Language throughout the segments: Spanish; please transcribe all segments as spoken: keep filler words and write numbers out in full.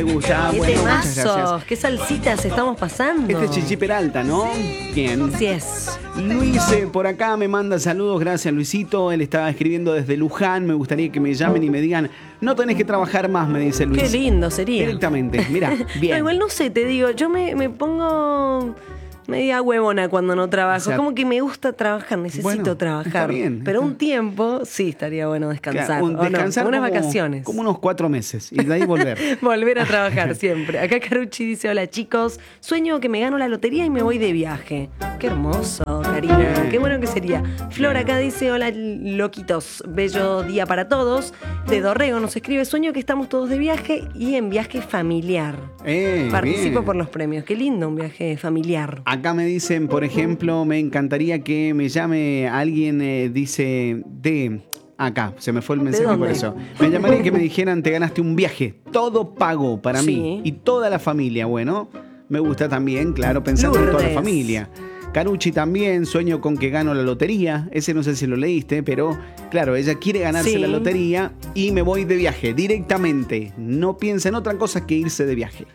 ¿Te gusta? ¡Qué Bueno, muchas temazos! gracias. ¡Qué salsitas estamos pasando! Este es Chichi Peralta, ¿no? Bien. Así es. Luis eh, por acá me manda saludos, gracias Luisito. Él estaba escribiendo desde Luján. Me gustaría que me llamen y me digan, no tenés que trabajar más, me dice Luis. Qué lindo sería. Directamente, mira, bien. No, igual no sé, te digo, yo me, me pongo media huevona cuando no trabajo. O sea, como que me gusta trabajar, necesito bueno, trabajar. está bien, Pero está- un tiempo sí estaría bueno descansar. Claro, un- ¿o no? descansar Como unas como- vacaciones. Como unos cuatro meses y de ahí volver. Volver a trabajar siempre. Acá Carucci dice, hola chicos, sueño que me gano la lotería y me voy de viaje. Qué hermoso, Karina. Bien. Qué bueno que sería. Flor acá dice, hola loquitos, bello día para todos. De Dorrego nos escribe, sueño que estamos todos de viaje y en viaje familiar. Eh, Participo bien. por los premios. Qué lindo un viaje familiar. Acá me dicen, por ejemplo, me encantaría que me llame alguien, eh, dice, de... Acá, se me fue el mensaje dónde? por eso. Me llamaría que me dijeran, te ganaste un viaje, todo pago para Sí. mí y toda la familia. Bueno, me gusta también, claro, pensando en toda la Lourdes. familia. Carucci también, sueño con que gano la lotería. Ese no sé si lo leíste, pero claro, ella quiere ganarse Sí. la lotería y me voy de viaje directamente. No piensa en otra cosa que irse de viaje.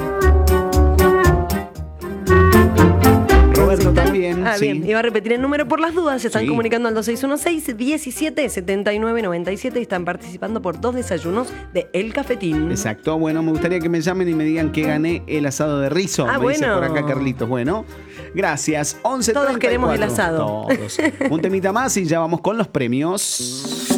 Roberto también. Ah, sí. bien. Iba a repetir el número por las dudas. Se están Sí. comunicando al dos seis uno seis, diecisiete setenta y nueve noventa y siete y están participando por dos desayunos de El Cafetín. Exacto, bueno, me gustaría que me llamen y me digan que gané el asado de rizo. Ah, me dice bueno. por acá Carlitos. Bueno, gracias. once Todos treinta y cuatro. queremos el asado. Todos. Un temita más y ya vamos con los premios.